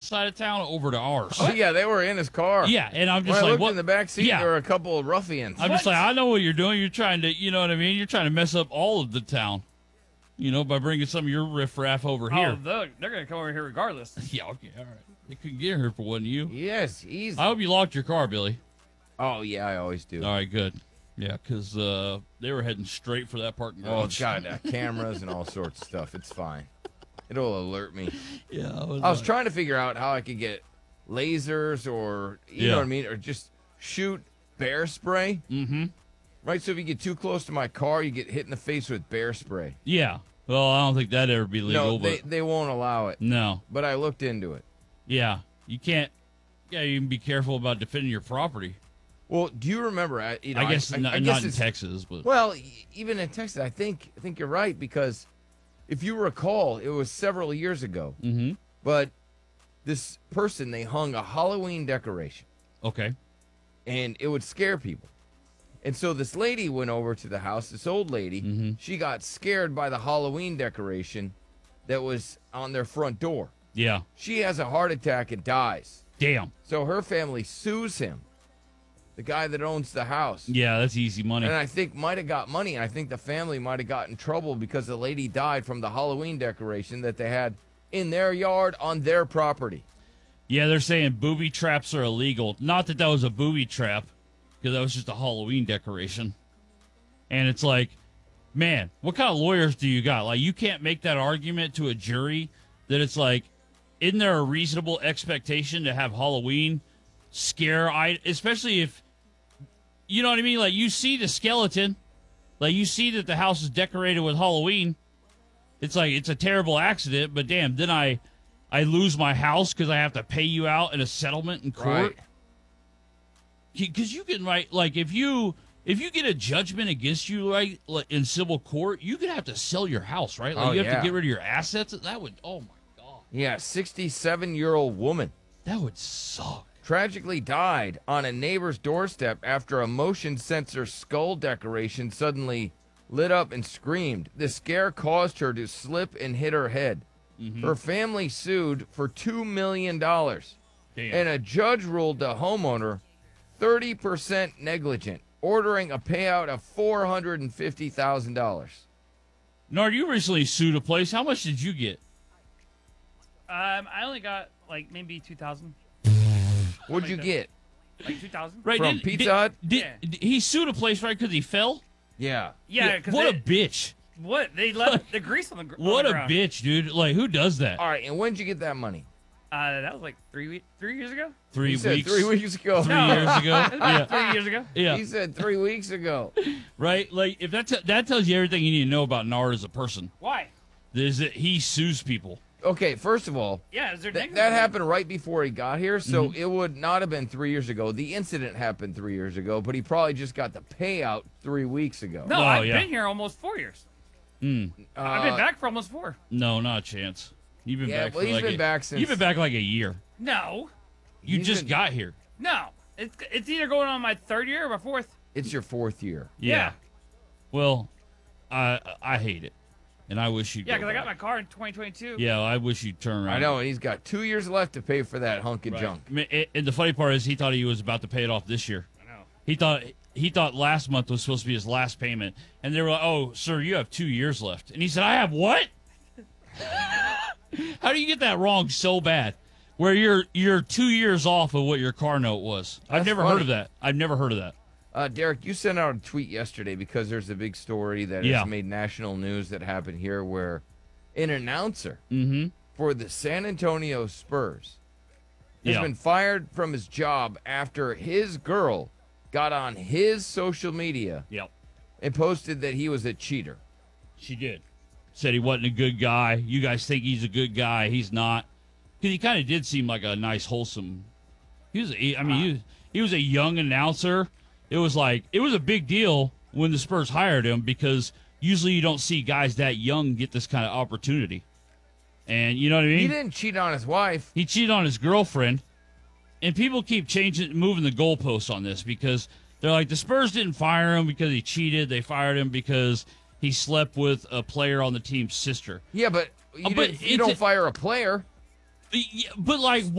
side of town over to ours. Oh, yeah, they were in his car. Yeah, and I'm When just I like, looked what? in the back seat, Yeah. there were a couple of ruffians. I'm just like, I know what you're doing. You're trying to, you know what I mean? You're trying to mess up all of the town, by bringing some of your riffraff over here. Oh, they're going to come over here regardless. Yeah, okay, all right. They couldn't get here for one of you. Yes, easy. I hope you locked your car, Billy. Oh, yeah, I always do. All right, good. Yeah, because they were heading straight for that parking Oh, garage. God, cameras and all sorts of stuff. It's fine. It'll alert me. Yeah, I was trying to figure out how I could get lasers or, you know what I mean, or just shoot bear spray. Mm-hmm. Right, so if you get too close to my car, you get hit in the face with bear spray. Yeah. Well, I don't think that'd ever be legal. No, but they won't allow it. no. But I looked into it. Yeah, you can't. Yeah, you can be careful about defending your property. Well, do you remember? I guess not in Texas, but well, even in Texas, I think you're right because if you recall, it was several years ago. Mm-hmm. But this person, they hung a Halloween decoration, okay. and it would scare people. And so this lady went over to the house. This old lady, Mm-hmm. she got scared by the Halloween decoration that was on their front door. Yeah. She has a heart attack and dies. Damn. So her family sues him, the guy that owns the house. Yeah, that's easy money. And I think might have got money. And I think the family might have got in trouble because the lady died from the Halloween decoration that they had in their yard on their property. Yeah, they're saying booby traps are illegal. Not that was a booby trap, because that was just a Halloween decoration. And it's like, man, what kind of lawyers do you got? Like, you can't make that argument to a jury that it's like, isn't there a reasonable expectation to have Halloween scare, especially if, you know what I mean? Like, you see the skeleton, like, you see that the house is decorated with Halloween. It's like, it's a terrible accident, but damn, then I lose my house because I have to pay you out in a settlement in court. Right. Because you can, right, like, if you get a judgment against you, right, like in civil court, you could have to sell your house, right? Like, Oh, you have yeah. to get rid of your assets. That would, oh my God, Yeah, 67-year-old woman that would suck. tragically died on a neighbor's doorstep after a motion sensor skull decoration suddenly lit up and screamed. The scare caused her to slip and hit her head. Mm-hmm. Her family sued for $2 million. Damn. And a judge ruled the homeowner 30% negligent, ordering a payout of $450,000. Nard, you recently sued a place. How much did you get? I only got like maybe 2,000. What'd you get? Like 2,000. Right, From Pizza Hut? Did he sued a place, right, because he fell? Yeah. Yeah, because What a bitch. what they left the grease on the ground. What a bitch, dude. Like, who does that? All right, and when'd you get that money? That was like 3 years ago. 3 You said weeks. 3 weeks ago. 3 years ago. Yeah. 3 years ago. Yeah. He said 3 weeks ago. Right? Like, if that tells you everything you need to know about Nard as a person, Why? is that he sues people. Okay, first of all, Yeah, is there that happened right before he got here, so Mm-hmm. it would not have been 3 years ago. The incident happened 3 years ago, but he probably just got the payout 3 weeks ago. No, Oh, I've yeah. been here almost 4 years. Mm. I've been back for almost 4. No, not a chance. You've been Yeah, back well, for he's like been back since- You've been back like a year. No, You He's just been- got here. no. It's either going on my 3rd year or my 4th. It's your 4th year. Yeah. Well, I hate it, and I wish you'd. Yeah, go because I got my back. car in 2022. Yeah, I wish you'd turn around. I know, and he's got 2 years left to pay for that hunk of Right. junk. I mean, and the funny part is, he thought he was about to pay it off this year. I know. He thought last month was supposed to be his last payment, and they were like, "Oh, sir, you have 2 years left," and he said, "I have what?" How do you get that wrong so bad? Where you're 2 years off of what your car note was. I've That's never funny. heard of that. I've never heard of that. Derek, you sent out a tweet yesterday because there's a big story that Yeah. has made national news that happened here where an announcer for the San Antonio Spurs has Yeah. been fired from his job after his girl got on his social media Yep. and posted that he was a cheater. She did. Said he wasn't a good guy. You guys think he's a good guy. He's not. Because he kind of did seem like a nice, wholesome. He was a young announcer. It was a big deal when the Spurs hired him because usually you don't see guys that young get this kind of opportunity. And you know what I mean? He didn't cheat on his wife. He cheated on his girlfriend. And people keep moving the goalposts on this because they're like, the Spurs didn't fire him because he cheated. They fired him because he slept with a player on the team's sister. Yeah, but you But don't fire a player. Yeah, but like,